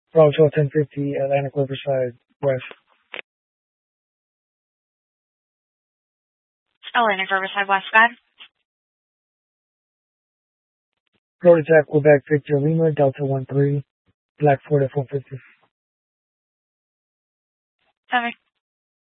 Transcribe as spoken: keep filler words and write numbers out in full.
Bravo ten fifty, Atlantic Riverside West. Atlantic Riverside West, God. Road attack, Quebec Victor Lima, Delta one three, Black Ford F one fifty. Seven.